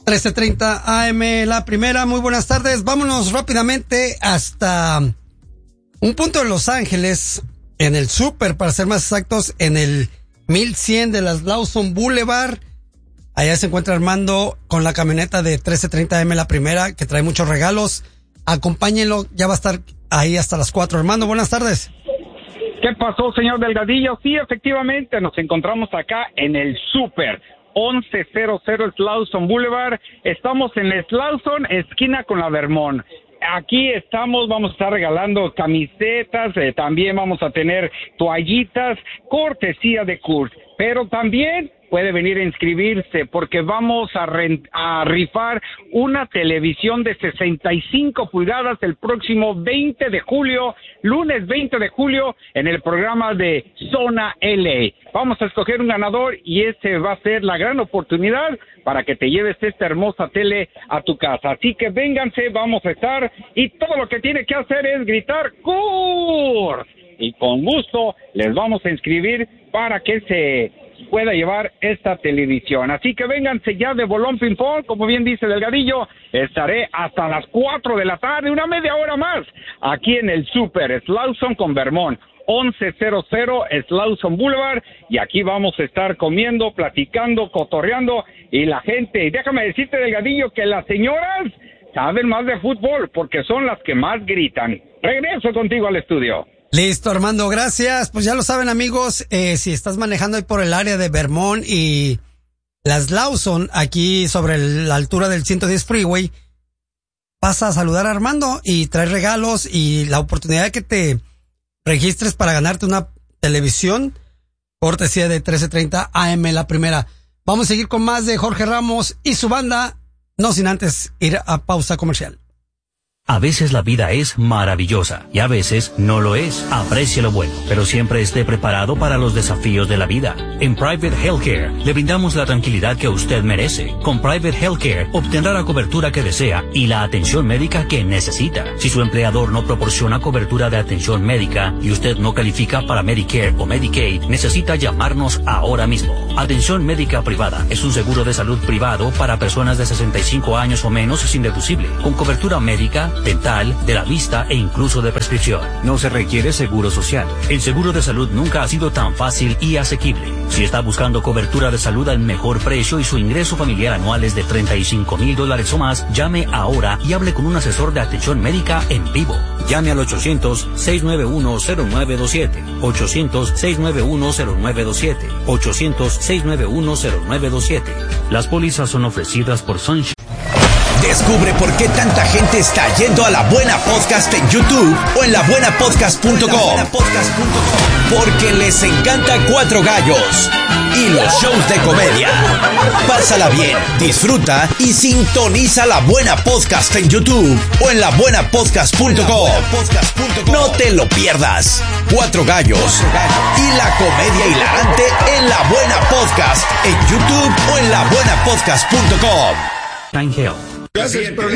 13:30 AM, la primera. Muy buenas tardes. Vámonos rápidamente hasta un punto de Los Ángeles, en el Super, para ser más exactos, en el 1100 de las Lawson Boulevard. Allá se encuentra Armando con la camioneta de 13:30 AM, la primera, que trae muchos regalos. Acompáñenlo, ya va a estar ahí hasta las 4. Armando, buenas tardes. ¿Qué pasó, señor Delgadillo? Sí, efectivamente, nos encontramos acá en el Super 1100 Slauson Boulevard. Estamos en Slauson, esquina con la Vermont. Aquí estamos, vamos a estar regalando camisetas, también vamos a tener toallitas, cortesía de Kurt, pero también puede venir a inscribirse porque vamos a rifar una televisión de 65 pulgadas el próximo 20 de julio, lunes 20 de julio, en el programa de Zona LA. Vamos a escoger un ganador y ese va a ser la gran oportunidad para que te lleves esta hermosa tele a tu casa. Así que vénganse, vamos a estar, y todo lo que tiene que hacer es gritar ¡Kurt! Y con gusto les vamos a inscribir para que se pueda llevar esta televisión. Así que vénganse ya de Bolón Ping Pong, como bien dice Delgadillo. Estaré hasta las 4 de la tarde, una media hora más, aquí en el Super Slauson con Vermont, 1100 Slauson Boulevard, y aquí vamos a estar comiendo, platicando, cotorreando, y la gente, y déjame decirte, Delgadillo, que las señoras saben más de fútbol, porque son las que más gritan. Regreso contigo al estudio. Listo, Armando, gracias. Pues ya lo saben, amigos, si estás manejando ahí por el área de Vermont y las Lawson, aquí sobre la altura del 110 Freeway, pasa a saludar a Armando y trae regalos y la oportunidad de que te registres para ganarte una televisión, cortesía de 13:30 AM, la primera. Vamos a seguir con más de Jorge Ramos y su banda, no sin antes ir a pausa comercial. A veces la vida es maravillosa y a veces no lo es. Aprecie lo bueno, pero siempre esté preparado para los desafíos de la vida. En Private Healthcare le brindamos la tranquilidad que usted merece. Con Private Healthcare obtendrá la cobertura que desea y la atención médica que necesita. Si su empleador no proporciona cobertura de atención médica y usted no califica para Medicare o Medicaid, necesita llamarnos ahora mismo. Atención médica privada es un seguro de salud privado para personas de 65 años o menos sin deducible, con cobertura médica, dental, de la vista e incluso de prescripción. No se requiere seguro social. El seguro de salud nunca ha sido tan fácil y asequible. Si está buscando cobertura de salud al mejor precio y su ingreso familiar anual es de $35,000 o más, llame ahora y hable con un asesor de atención médica en vivo. Llame al 800-691-0927, 800-691-0927, 800-691-0927. Las pólizas son ofrecidas por Sunshine. Descubre por qué tanta gente está yendo a La Buena Podcast en YouTube o en labuenapodcast.com. Porque les encanta Cuatro Gallos y los shows de comedia. Pásala bien, disfruta y sintoniza La Buena Podcast en YouTube o en labuenapodcast.com. No te lo pierdas. Cuatro Gallos y la comedia hilarante en La Buena Podcast en YouTube o en labuenapodcast.com. Gracias, pero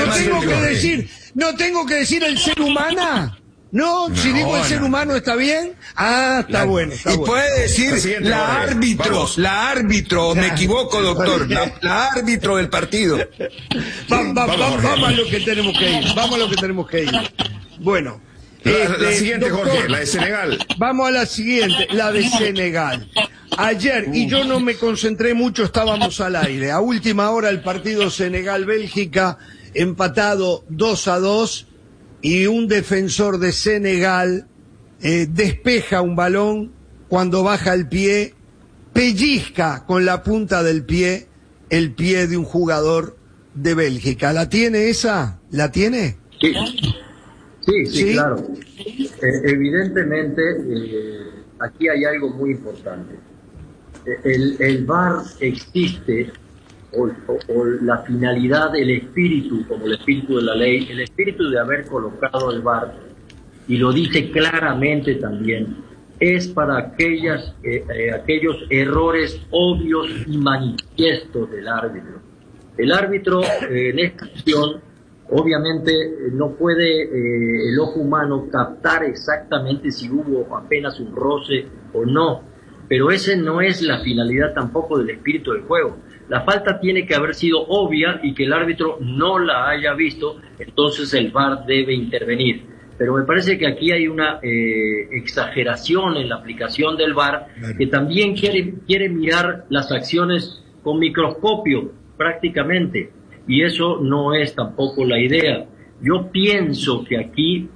no tengo que decir el ser humano. No, si digo el ser humano está bien. Ah, está bueno. Y puede decir la árbitro, me equivoco, doctor, la árbitro del partido. Vamos a lo que tenemos que ir. Bueno. La siguiente, doctor, Jorge, la de Senegal. Vamos a la siguiente, la de Senegal. Ayer, y yo no me concentré mucho, estábamos al aire. A última hora el partido Senegal-Bélgica, empatado 2-2, y un defensor de Senegal despeja un balón cuando baja el pie, pellizca con la punta del pie el pie de un jugador de Bélgica. ¿La tiene esa? ¿La tiene? Sí, claro. Evidentemente, aquí hay algo muy importante. El VAR existe, o la finalidad, el espíritu, como el espíritu de la ley, el espíritu de haber colocado el VAR, y lo dice claramente también, es para aquellos errores obvios y manifiestos del árbitro. El árbitro en esta acción obviamente no puede el ojo humano captar exactamente si hubo apenas un roce o no, pero ese no es la finalidad tampoco del espíritu del juego. la falta tiene que haber sido obvia y que el árbitro no la haya visto, entonces el VAR debe intervenir. Pero me parece que aquí hay una exageración en la aplicación del VAR, que también quiere mirar las acciones con microscopio prácticamente, y eso no es tampoco la idea. Yo pienso que aquí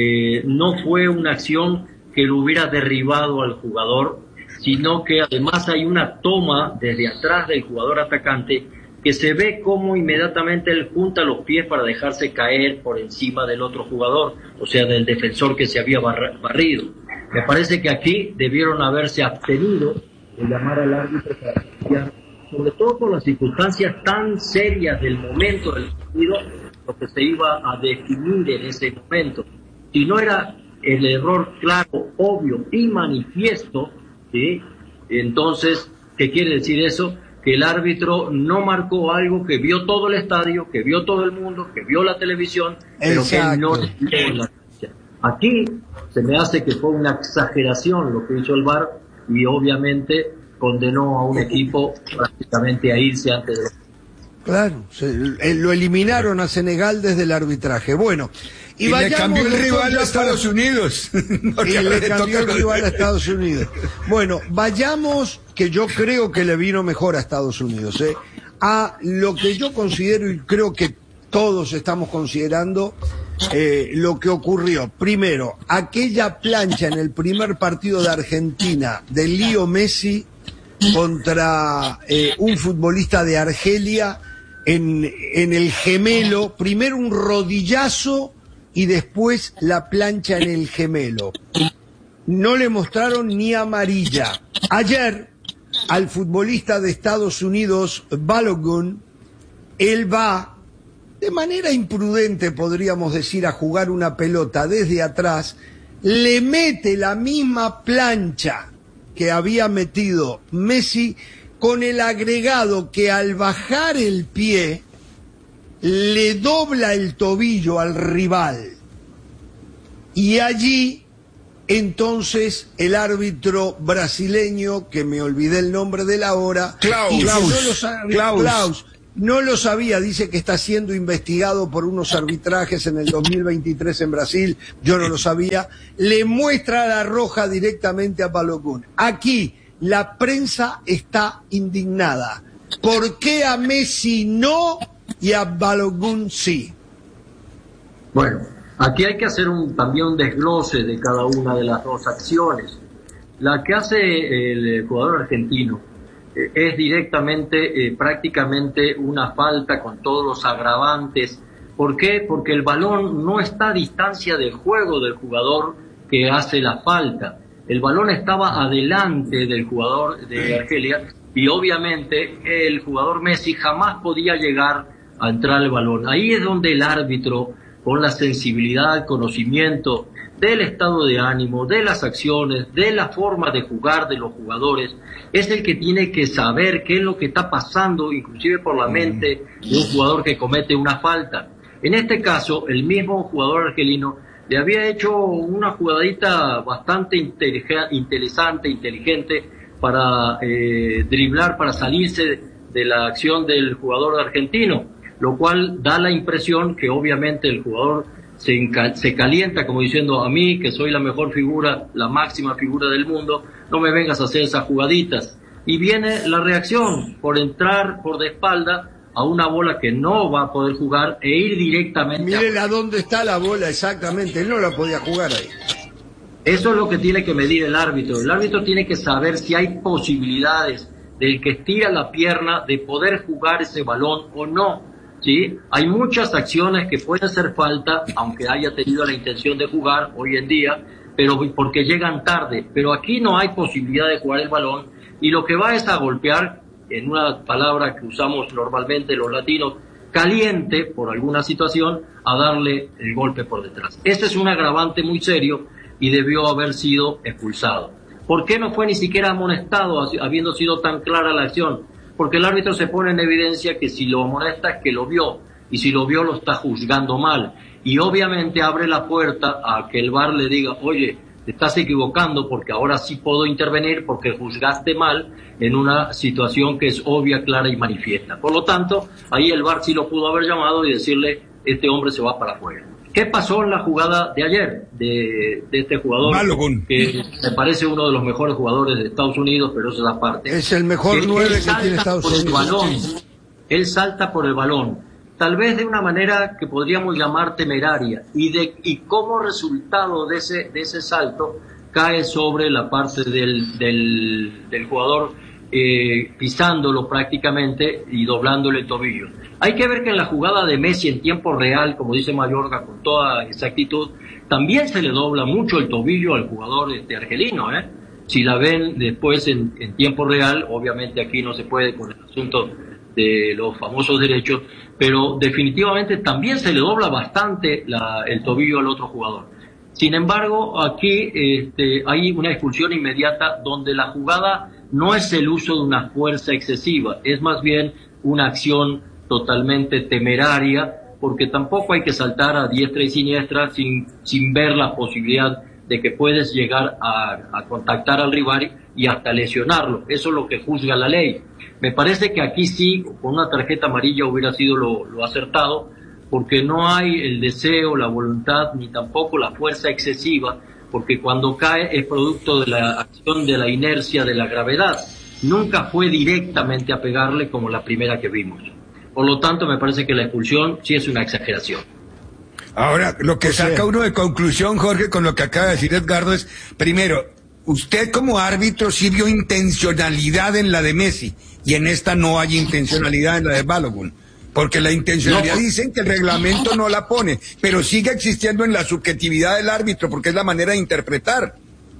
no fue una acción que lo hubiera derribado al jugador, sino que además hay una toma desde atrás del jugador atacante que se ve cómo inmediatamente él junta los pies para dejarse caer por encima del otro jugador, o sea, del defensor que se había barrido. Me parece que aquí debieron haberse abstenido de llamar al árbitro para cambiar, sobre todo por las circunstancias tan serias del momento del partido, lo que se iba a definir en ese momento. Si no era el error claro, obvio y manifiesto, ¿sí? Entonces, ¿qué quiere decir eso? Que el árbitro no marcó algo que vio todo el estadio, que vio todo el mundo, que vio la televisión, pero que no vio la televisión. Aquí se me hace que fue una exageración lo que hizo el VAR y obviamente condenó a un equipo prácticamente a irse antes de... Claro, lo eliminaron a Senegal desde el arbitraje. Bueno, y le cambió el rival a Estados Unidos. Y le cambió el rival a Estados Unidos. Bueno, vayamos, que yo creo que le vino mejor a Estados Unidos, a lo que yo considero, y creo que todos estamos considerando, lo que ocurrió. Primero, aquella plancha en el primer partido de Argentina de Leo Messi contra un futbolista de Argelia en el gemelo, primero un rodillazo y después la plancha en el gemelo. No le mostraron ni amarilla. Ayer, al futbolista de Estados Unidos, Balogun, él va, de manera imprudente podríamos decir, a jugar una pelota desde atrás, le mete la misma plancha que había metido Messi, con el agregado que al bajar el pie le dobla el tobillo al rival. Y allí, entonces, el árbitro brasileño, que me olvidé el nombre de la hora, Klaus, no lo sabía, dice que está siendo investigado por unos arbitrajes en el 2023 en Brasil, yo no lo sabía, le muestra la roja directamente a Balogun. Aquí la prensa está indignada. ¿Por qué a Messi no y a Balogun sí? Bueno, aquí hay que hacer también un desglose de cada una de las dos acciones. La que hace el jugador argentino es directamente, prácticamente una falta con todos los agravantes. ¿Por qué? Porque el balón no está a distancia del juego del jugador que hace la falta. El balón estaba adelante del jugador de Argelia y obviamente el jugador Messi jamás podía llegar a entrar el balón. Ahí es donde el árbitro, con la sensibilidad, conocimiento del estado de ánimo, de las acciones, de la forma de jugar de los jugadores, es el que tiene que saber qué es lo que está pasando, inclusive por la mente de un jugador que comete una falta. En este caso, el mismo jugador argelino le había hecho una jugadita bastante interesante, inteligente, para driblar, para salirse de la acción del jugador argentino, lo cual da la impresión que obviamente el jugador se calienta como diciendo: a mí, que soy la mejor figura, la máxima figura del mundo, no me vengas a hacer esas jugaditas. Y viene la reacción por entrar por de espalda a una bola que no va a poder jugar e ir directamente. Miren a dónde está la bola exactamente, él no la podía jugar ahí. Eso es lo que tiene que medir el árbitro. El árbitro tiene que saber si hay posibilidades del que estira la pierna de poder jugar ese balón o no. ¿Sí? Hay muchas acciones que pueden hacer falta, aunque haya tenido la intención de jugar hoy en día, pero porque llegan tarde. Pero aquí no hay posibilidad de jugar el balón y lo que va es a golpear, en una palabra que usamos normalmente los latinos, caliente por alguna situación, a darle el golpe por detrás. Este es un agravante muy serio y debió haber sido expulsado. ¿Por qué no fue ni siquiera amonestado habiendo sido tan clara la acción? Porque el árbitro se pone en evidencia que si lo amonesta es que lo vio, y si lo vio lo está juzgando mal, y obviamente abre la puerta a que el VAR le diga: oye, te estás equivocando porque ahora sí puedo intervenir porque juzgaste mal en una situación que es obvia, clara y manifiesta. Por lo tanto, ahí el VAR sí lo pudo haber llamado y decirle, este hombre se va para afuera. ¿Qué pasó en la jugada de ayer de este jugador? Balogun, que me parece uno de los mejores jugadores de Estados Unidos, pero eso es aparte. Es el mejor 9 que tiene Estados Unidos. Él salta por el balón, tal vez de una manera que podríamos llamar temeraria, y como resultado de ese salto cae sobre la parte del jugador, pisándolo prácticamente y doblándole el tobillo. Hay que ver que en la jugada de Messi en tiempo real, como dice Mayorga con toda exactitud, también se le dobla mucho el tobillo al jugador argelino, Si la ven después en tiempo real, obviamente aquí no se puede con el asunto de los famosos derechos, pero definitivamente también se le dobla bastante el tobillo al otro jugador. Sin embargo, aquí hay una expulsión inmediata donde la jugada no es el uso de una fuerza excesiva, es más bien una acción totalmente temeraria, porque tampoco hay que saltar a diestra y siniestra sin ver la posibilidad de que puedes llegar a contactar al rival y hasta lesionarlo. Eso es lo que juzga la ley. Me parece que aquí sí, con una tarjeta amarilla hubiera sido lo acertado, porque no hay el deseo, la voluntad, ni tampoco la fuerza excesiva, porque cuando cae es producto de la acción de la inercia de la gravedad. Nunca fue directamente a pegarle como la primera que vimos. Por lo tanto, me parece que la expulsión sí es una exageración. Ahora, lo que saca uno de conclusión, Jorge, con lo que acaba de decir Edgardo es, primero, usted como árbitro sí vio intencionalidad en la de Messi, y en esta no hay intencionalidad en la de Balogun, porque la intencionalidad dicen que el reglamento no la pone, pero sigue existiendo en la subjetividad del árbitro, porque es la manera de interpretar.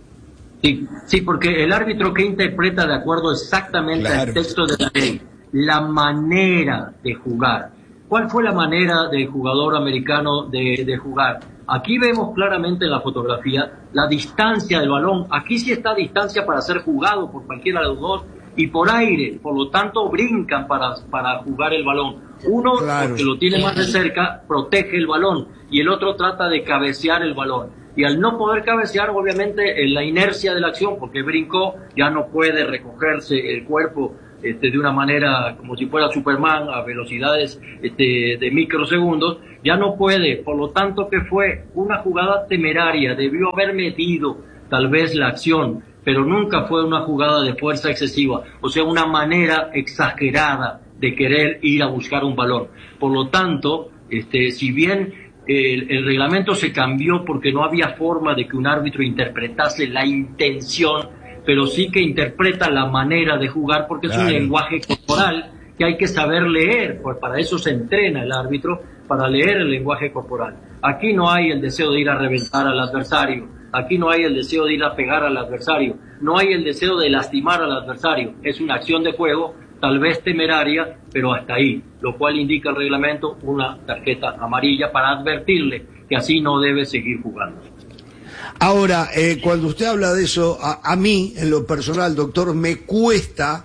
Sí, porque el árbitro que interpreta de acuerdo exactamente al texto de la ley, la manera de jugar. ¿Cuál fue la manera del jugador americano de jugar? Aquí vemos claramente en la fotografía la distancia del balón. Aquí sí está a distancia para ser jugado por cualquiera de los dos y por aire. Por lo tanto, brincan para jugar el balón. Uno, porque lo tiene más de cerca, protege el balón y el otro trata de cabecear el balón. Y al no poder cabecear, obviamente, en la inercia de la acción, porque brincó, ya no puede recogerse el cuerpo de una manera como si fuera Superman a velocidades de microsegundos, ya no puede. Por lo tanto, que fue una jugada temeraria, debió haber medido tal vez la acción, pero nunca fue una jugada de fuerza excesiva, o sea, una manera exagerada de querer ir a buscar un balón. Por lo tanto, si bien el reglamento se cambió porque no había forma de que un árbitro interpretase la intención, pero sí que interpreta la manera de jugar, porque es un lenguaje corporal que hay que saber leer, pues para eso se entrena el árbitro, para leer el lenguaje corporal. Aquí no hay el deseo de ir a reventar al adversario, aquí no hay el deseo de ir a pegar al adversario, no hay el deseo de lastimar al adversario, es una acción de juego, tal vez temeraria, pero hasta ahí, lo cual indica el reglamento una tarjeta amarilla para advertirle que así no debe seguir jugando. Ahora, cuando usted habla de eso, a mí, en lo personal, doctor, me cuesta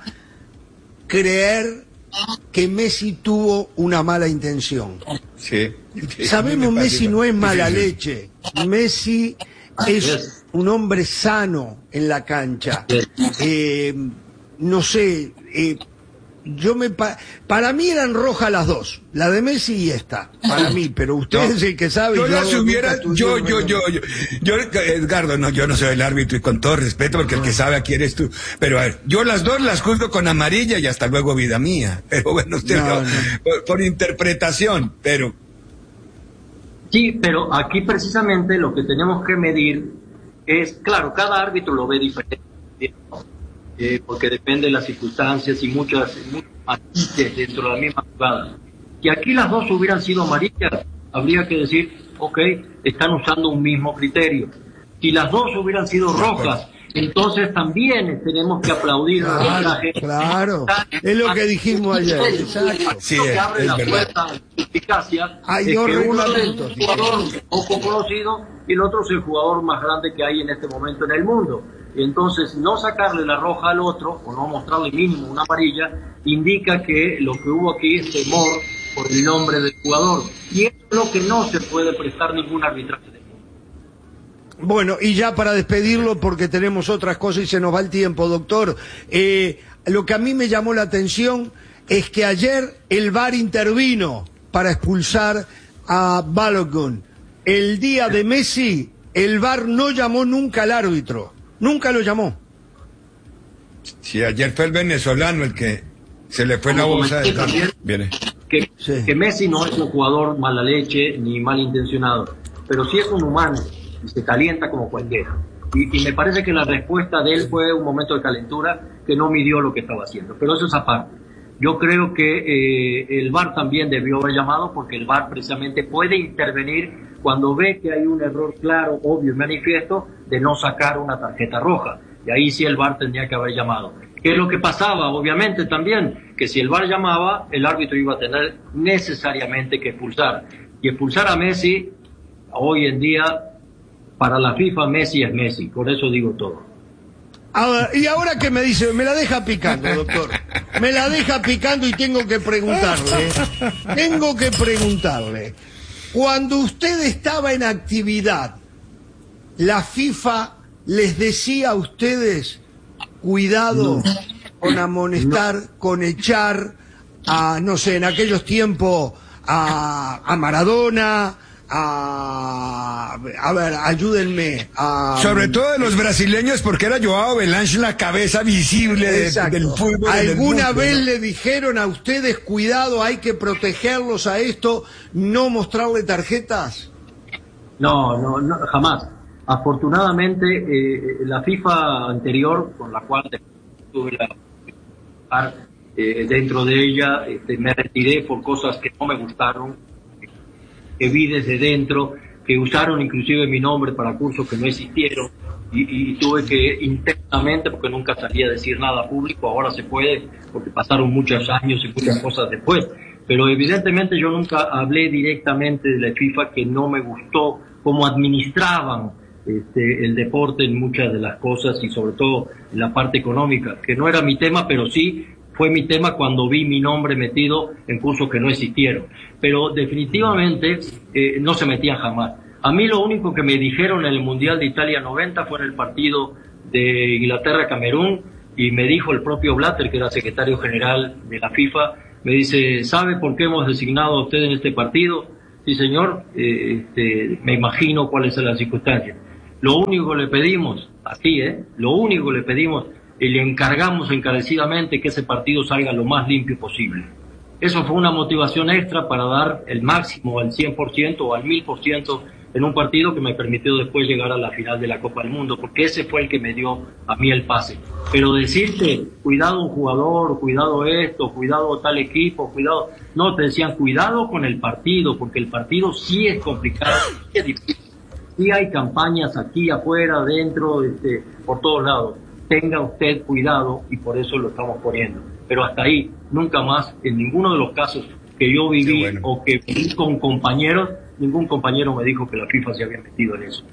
creer que Messi tuvo una mala intención. Sí. Sabemos, Messi no es mala leche. Messi es un hombre sano en la cancha. No sé, para mí eran rojas las dos, la de Messi y esta, para mí, pero usted es el que sabe. Edgardo, yo no soy el árbitro y con todo respeto, porque el que sabe aquí eres tú, pero a ver, yo las dos las juzgo con amarilla y hasta luego vida mía, pero bueno, usted por interpretación, pero... Sí, pero aquí precisamente lo que tenemos que medir es, claro, cada árbitro lo ve diferente, porque depende de las circunstancias y muchas matices dentro de la misma jugada. Si aquí las dos hubieran sido amarillas, habría que decir, ok, están usando un mismo criterio. Si las dos hubieran sido rojas, entonces también tenemos que aplaudir el arbitraje. Claro, es lo que dijimos ayer. Exacto. Sí, lo que abre la puerta a la eficacia es que uno es un jugador poco conocido y el otro es el jugador más grande que hay en este momento en el mundo. Entonces, no sacarle la roja al otro, o no mostrarle mínimo una amarilla, indica que lo que hubo aquí es temor por el nombre del jugador. Y eso es lo que no se puede prestar ningún arbitraje. Bueno, y ya para despedirlo, porque tenemos otras cosas y se nos va el tiempo, doctor, lo que a mí me llamó la atención es que ayer el VAR intervino para expulsar a Balogun. El día de Messi, el VAR no llamó nunca al árbitro, nunca lo llamó. Sí, ayer fue el venezolano el que se le fue la bolsa de Viene. Que Messi no es un jugador mala leche ni malintencionado, pero sí es un humano y se calienta como cualquiera. Y me parece que la respuesta de él fue un momento de calentura que no midió lo que estaba haciendo. Pero eso es aparte. Yo creo que el VAR también debió haber llamado, porque el VAR precisamente puede intervenir cuando ve que hay un error claro, obvio y manifiesto de no sacar una tarjeta roja. Y ahí sí el VAR tendría que haber llamado. ¿Qué es lo que pasaba? Obviamente también, que si el VAR llamaba, el árbitro iba a tener necesariamente que expulsar. Y expulsar a Messi, hoy en día, para la FIFA, Messi es Messi. Con eso digo todo. Y ahora que me dice, me la deja picando, doctor. Me la deja picando y tengo que preguntarle. Cuando usted estaba en actividad, la FIFA les decía a ustedes, cuidado con amonestar, con echar a, no sé, en aquellos tiempos, a Maradona, a ver, ayúdenme. Sobre todo de los brasileños, porque era Joao Belange la cabeza visible del fútbol. ¿Alguna vez le dijeron a ustedes, cuidado, hay que protegerlos a esto, no mostrarle tarjetas? No, jamás. Afortunadamente, la FIFA anterior, con la cual tuve la dentro de ella, me retiré por cosas que no me gustaron, que vi desde dentro, que usaron inclusive mi nombre para cursos que no existieron, y tuve que internamente, porque nunca salía a decir nada público, ahora se puede, porque pasaron muchos años y muchas cosas después, pero evidentemente yo nunca hablé directamente de la FIFA, que no me gustó cómo administraban el deporte en muchas de las cosas, y sobre todo en la parte económica, que no era mi tema, pero sí fue mi tema cuando vi mi nombre metido en cursos que no existieron. Pero definitivamente no se metían jamás. A mí lo único que me dijeron en el Mundial de Italia 90 fue en el partido de Inglaterra-Camerún, y me dijo el propio Blatter, que era secretario general de la FIFA, me dice, ¿sabe por qué hemos designado a usted en este partido? Sí, señor, me imagino cuáles son las circunstancias. Lo único que le pedimos, lo único que le pedimos, y le encargamos encarecidamente que ese partido salga lo más limpio posible. Eso fue una motivación extra para dar el máximo, al 100% o al 1000% en un partido que me permitió después llegar a la final de la Copa del Mundo, porque ese fue el que me dio a mí el pase. Pero decirte, cuidado un jugador, cuidado esto, cuidado tal equipo, cuidado... No, te decían, cuidado con el partido, porque el partido sí es complicado, sí es difícil. Sí hay campañas aquí, afuera, adentro, por todos lados. Tenga usted cuidado, y por eso lo estamos poniendo. Pero hasta ahí, nunca más, en ninguno de los casos que yo viví o que viví con compañeros, ningún compañero me dijo que la FIFA se había metido en eso.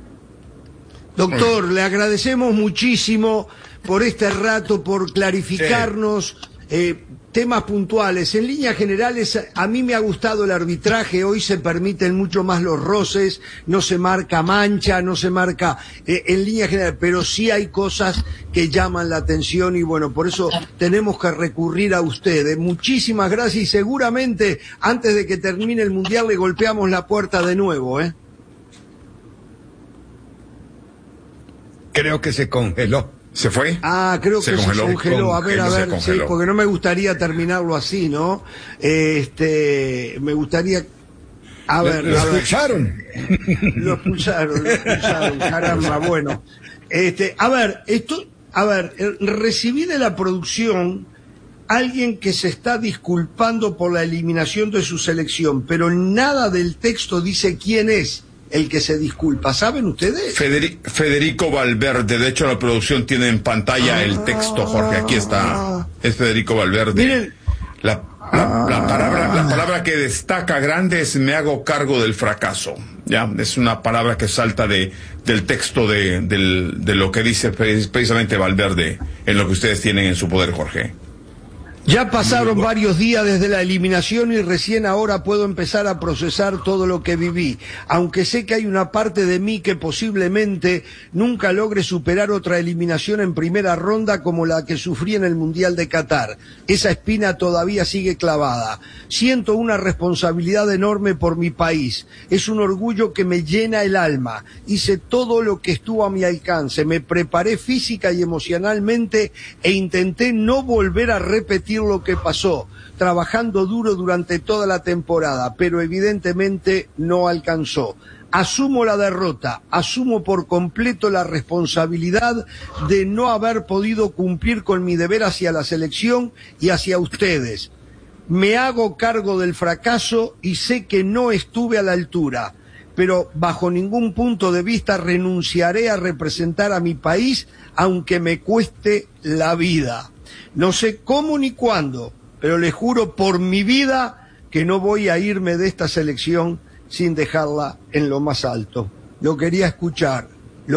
Doctor, le agradecemos muchísimo por este rato, por clarificarnos temas puntuales. En líneas generales, a mí me ha gustado el arbitraje. Hoy se permiten mucho más los roces, no se marca mancha, no se marca en líneas generales, pero sí hay cosas que llaman la atención, y bueno, por eso tenemos que recurrir a ustedes. Muchísimas gracias, y seguramente antes de que termine el Mundial le golpeamos la puerta de nuevo, Creo que se congeló. ¿Se fue? Creo que se congeló. A ver, sí, porque no me gustaría terminarlo así, ¿no? Me gustaría... Lo expulsaron. Lo expulsaron, caramba, bueno. Recibí de la producción alguien que se está disculpando por la eliminación de su selección, pero nada del texto dice quién es el que se disculpa. ¿Saben ustedes? Federico Valverde. De hecho, la producción tiene en pantalla el texto, Jorge. Aquí está. Es Federico Valverde. Miren. La palabra que destaca grande es "me hago cargo del fracaso". Ya, es una palabra que salta del texto de lo que dice precisamente Valverde en lo que ustedes tienen en su poder, Jorge. Ya pasaron varios días desde la eliminación y recién ahora puedo empezar a procesar todo lo que viví, aunque sé que hay una parte de mí que posiblemente nunca logre superar otra eliminación en primera ronda como la que sufrí en el Mundial de Qatar. Esa espina todavía sigue clavada. Siento una responsabilidad enorme por mi país. Es un orgullo que me llena el alma. Hice todo lo que estuvo a mi alcance. Me preparé física y emocionalmente e intenté no volver a repetir lo que pasó, trabajando duro durante toda la temporada, pero evidentemente no alcanzó. Asumo la derrota, asumo por completo la responsabilidad de no haber podido cumplir con mi deber hacia la selección y hacia ustedes. Me hago cargo del fracaso y sé que no estuve a la altura, pero bajo ningún punto de vista renunciaré a representar a mi país, aunque me cueste la vida. No sé cómo ni cuándo, pero les juro por mi vida que no voy a irme de esta selección sin dejarla en lo más alto. Lo quería escuchar.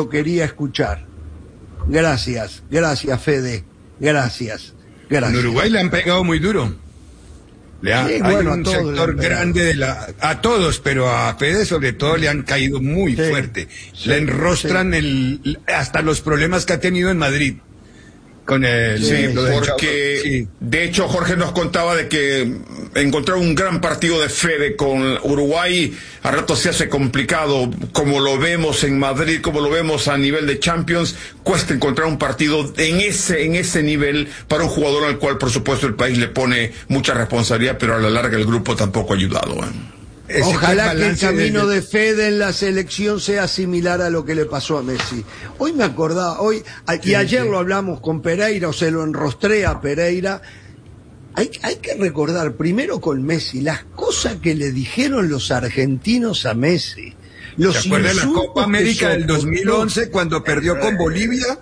Gracias, Fede, gracias. En Uruguay le han pegado muy duro. Hay un sector grande a todos, pero a Fede sobre todo le han caído muy fuerte. Le enrostran hasta los problemas que ha tenido en Madrid. Con porque de hecho Jorge nos contaba de que encontrar un gran partido de Fede con Uruguay a rato se hace complicado, como lo vemos en Madrid, como lo vemos a nivel de Champions. Cuesta encontrar un partido en ese nivel para un jugador al cual por supuesto el país le pone mucha responsabilidad, pero a la larga el grupo tampoco ha ayudado. Ojalá que el camino de Fede en la selección sea similar a lo que le pasó a Messi. Hoy me acordaba, y ayer lo hablamos con Pereira, o se lo enrostré a Pereira. Hay que recordar, primero con Messi, las cosas que le dijeron los argentinos a Messi. ¿Se acuerda de la Copa América del 2011 cuando perdió con Bolivia?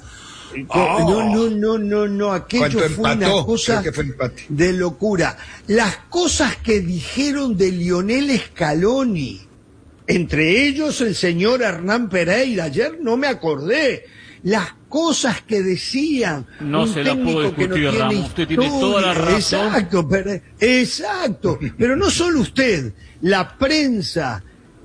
No, aquello fue una cosa de locura. Las cosas que dijeron de Lionel Scaloni, entre ellos el señor Hernán Pereira, ayer no me acordé, las cosas que decían. No se la puedo discutir, Ramos, usted tiene toda la razón. Exacto, pero no solo usted, la prensa.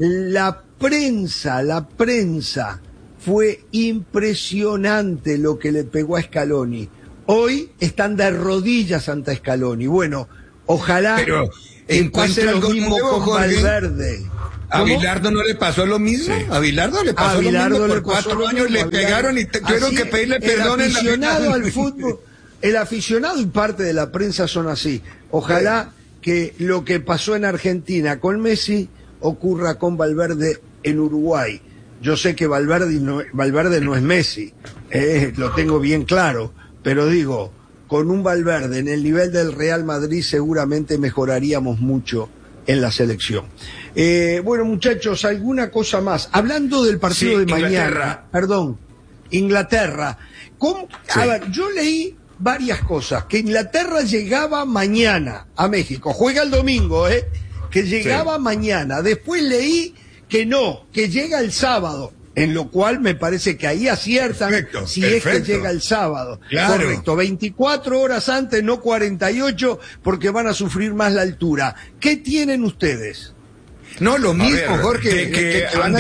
Fue impresionante lo que le pegó a Scaloni. Hoy están de rodillas ante Scaloni. Bueno, ojalá pase lo mismo con Valverde. ¿A Bilardo no le pasó lo mismo? Sí. A Bilardo le pasó lo mismo. Por 4 años le pegaron y tuvieron que pedirle perdón en la final. Al fútbol, el aficionado y parte de la prensa son así. Ojalá que lo que pasó en Argentina con Messi ocurra con Valverde en Uruguay. Yo sé que Valverde no es Messi, lo tengo bien claro, pero digo, con un Valverde en el nivel del Real Madrid seguramente mejoraríamos mucho en la selección. Bueno, muchachos, alguna cosa más. Hablando del partido de mañana, Inglaterra. A ver, yo leí varias cosas, que Inglaterra llegaba mañana a México, juega el domingo, que llegaba mañana. Después leí que no, que llega el sábado, en lo cual me parece que ahí aciertan es que llega el sábado. Claro. Correcto, 24 horas antes, no 48, porque van a sufrir más la altura. ¿Qué tienen ustedes? No, lo mismo, Jorge. Que han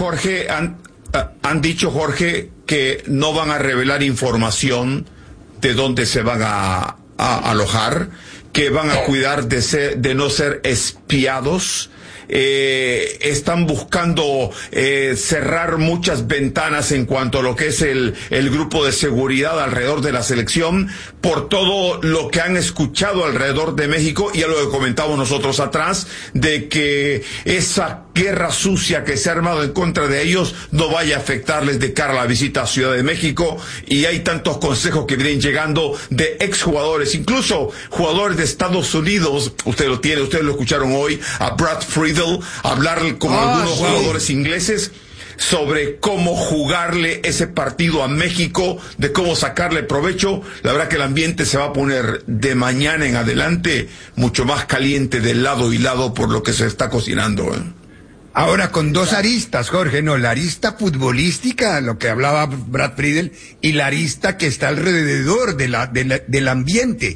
dicho, Jorge, que no van a revelar información de dónde se van a alojar, que van a cuidar de no ser espiados. Están buscando cerrar muchas ventanas en cuanto a lo que es el grupo de seguridad alrededor de la selección, por todo lo que han escuchado alrededor de México, y ya lo que comentamos nosotros atrás, de que esa guerra sucia que se ha armado en contra de ellos no vaya a afectarles de cara a la visita a Ciudad de México. Y hay tantos consejos que vienen llegando de exjugadores, incluso jugadores de Estados Unidos. Ustedes lo escucharon hoy, a Brad Friedel hablar con algunos jugadores ingleses sobre cómo jugarle ese partido a México, de cómo sacarle provecho. La verdad que el ambiente se va a poner de mañana en adelante mucho más caliente de lado y lado por lo que se está cocinando. Ahora con dos aristas, Jorge, la arista futbolística, lo que hablaba Brad Friedel, y la arista que está alrededor del ambiente.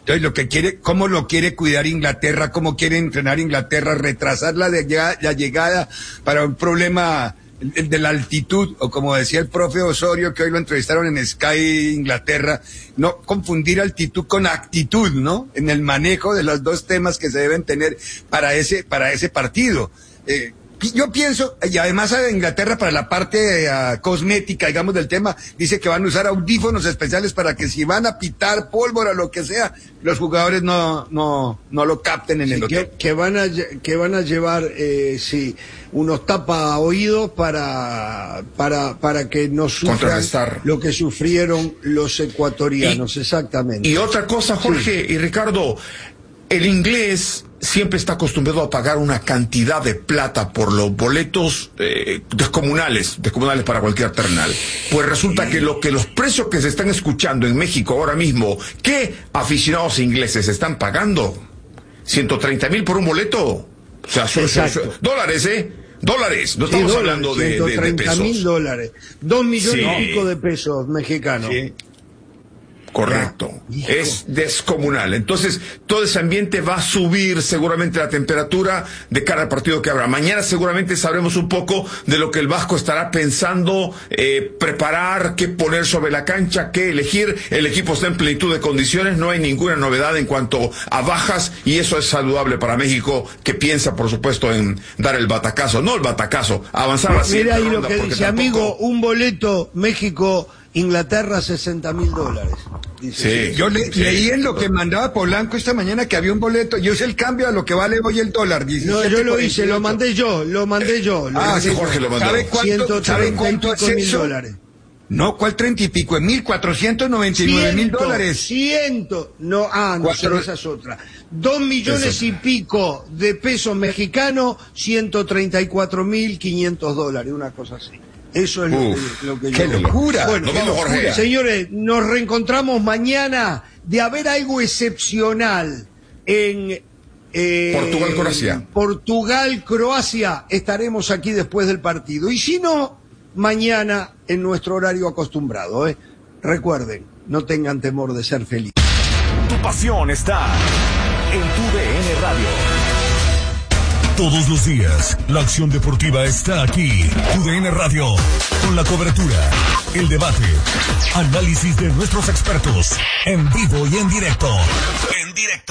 Entonces cómo lo quiere cuidar Inglaterra, cómo quiere entrenar Inglaterra, retrasar la llegada para un problema de la altitud, o como decía el profe Osorio, que hoy lo entrevistaron en Sky Inglaterra, no confundir altitud con actitud, ¿no? En el manejo de los dos temas que se deben tener para ese partido. Yo pienso, y además a Inglaterra para la parte cosmética, digamos, del tema, dice que van a usar audífonos especiales para que si van a pitar pólvora o lo que sea, los jugadores no lo capten en el hotel. Que van a llevar, unos tapa oídos para que no sufran lo que sufrieron los ecuatorianos, exactamente. Y otra cosa, Jorge y Ricardo, el inglés siempre está acostumbrado a pagar una cantidad de plata por los boletos descomunales para cualquier terrenal. Pues resulta que los precios que se están escuchando en México ahora mismo, ¿qué aficionados ingleses están pagando? 130,000 por un boleto. O sea, son dólares, dólares, no estamos hablando de pesos. 130,000 dólares, 2 millones y pico de pesos mexicanos. Sí. Correcto, es descomunal. Entonces, todo ese ambiente va a subir seguramente la temperatura de cara al partido que habrá. Mañana seguramente sabremos un poco de lo que el Vasco estará pensando, preparar, qué poner sobre la cancha, qué elegir. El equipo está en plenitud de condiciones, no hay ninguna novedad en cuanto a bajas, y eso es saludable para México, que piensa, por supuesto, en dar el batacazo, avanzar a la siguiente ronda. Mira ahí lo que dice, amigo, un boleto México-Inglaterra, $60,000. Sí, yo leí en lo que mandaba Polanco esta mañana que había un boleto. Yo sé el cambio a lo que vale hoy el dólar. No, yo lo hice, lo mandé yo. Sí, Jorge lo mandó. ¿Sabe cuánto es eso? $130,000. No, ¿cuál 30 y pico? $1,499,000. No, esa es otra. 2 millones y pico de pesos mexicanos, $134,500, una cosa así. Eso es lo que yo ¡Qué locura! Bueno, Jorge. Señores, nos reencontramos mañana. De haber algo excepcional en Portugal-Croacia, estaremos aquí después del partido. Y si no, mañana en nuestro horario acostumbrado. Recuerden, no tengan temor de ser felices. Tu pasión está en tu DN Radio. Todos los días, la acción deportiva está aquí. TUDN Radio, con la cobertura, el debate, análisis de nuestros expertos, en vivo y en directo.